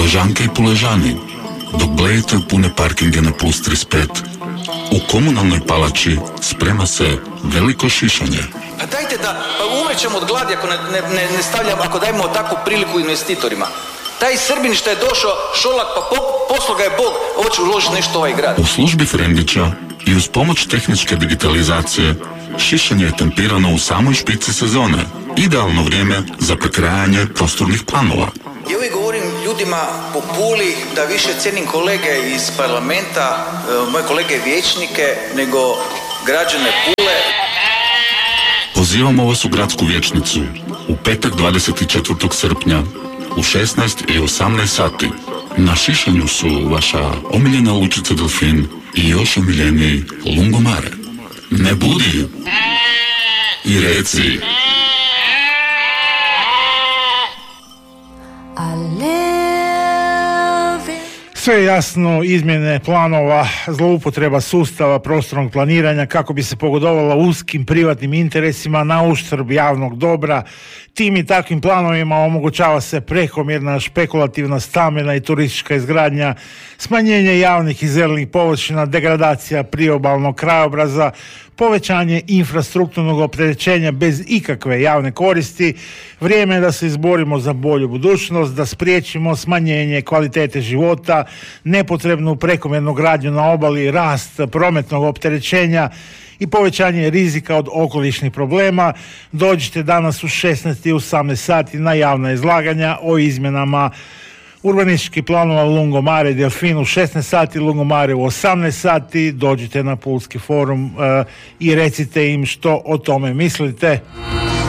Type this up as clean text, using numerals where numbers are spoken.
Puležanke i Puležani, dok blejete pune parkinge na plus 35, u komunalnoj palači sprema se veliko šišanje. A dajte da, umrećemo od gladi ako ne stavljamo, ako dajemo takvu priliku investitorima. Taj Srbin što je došao, Šolak, pa poslo ga je Bog, ovo će uložiti nešto ovaj grad. U službi Frendića i uz pomoć tehničke digitalizacije, šišanje je tempirano u samoj špici sezone. Idealno vrijeme za prekrajanje prostornih planova. Ja uvijek govorim ljudima po Puli da više cijenim kolege iz parlamenta, moje kolege vijećnike, nego građane Pule. Pozivamo vas u gradsku vijećnicu u petak 24. srpnja u 16 i 18 sati. Na šišanju su vaša omiljena lučica Delfin i još omiljeniji Lungomare. Ne budi i reci. Sve je jasno, izmjene planova, zloupotreba sustava prostornog planiranja kako bi se pogodovala uskim privatnim interesima na uštrb javnog dobra. Tim i takvim planovima omogućava se prekomjerna špekulativna stambena i turistička izgradnja, smanjenje javnih i zelenih površina, degradacija priobalnog krajobraza, povećanje infrastrukturnog opterećenja bez ikakve javne koristi. Vrijeme je da se izborimo za bolju budućnost, da spriječimo smanjenje kvalitete života, nepotrebnu prekomjernu gradnju na obali, rast prometnog opterećenja i povećanje rizika od okolišnih problema. Dođite danas u 16 i 18 sati na javna izlaganja o izmjenama urbanističkih planova Lungomare i Delfin u 16 sati, Lungomare u 18 sati. Dođite na Pulski forum i recite im što o tome mislite.